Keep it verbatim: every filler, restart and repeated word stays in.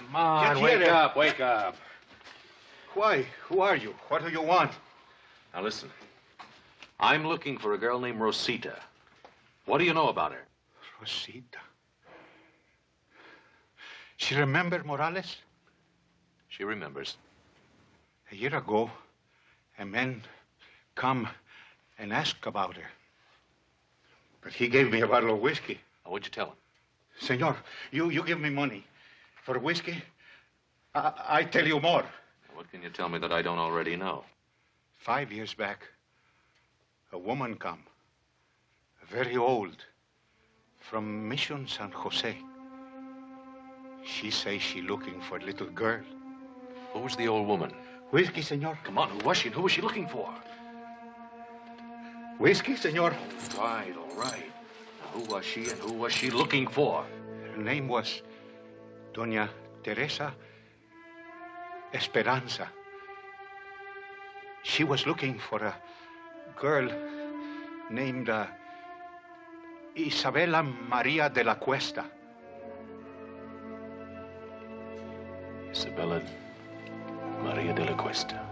Come on, wake up, wake up. Why? Who are you? What do you want? Now listen. I'm looking for a girl named Rosita. What do you know about her? Rosita. She remember Morales? She remembers. A year ago, a man come and ask about her. But he gave me a bottle of whiskey. Now, what'd you tell him? Senor, you, you give me money for whiskey. I, I tell you more. What can you tell me that I don't already know? Five years back, a woman come, very old, from Mission San Jose. She say she looking for a little girl. Who was the old woman? Whiskey, senor. Come on, who was she and who was she looking for? Whiskey, senor. All right, all right. Now, who was she and who was she looking for? Her name was Doña Teresa Esperanza. She was looking for a girl named uh, Isabella Maria de la Cuesta. Isabella Maria de la Cuesta.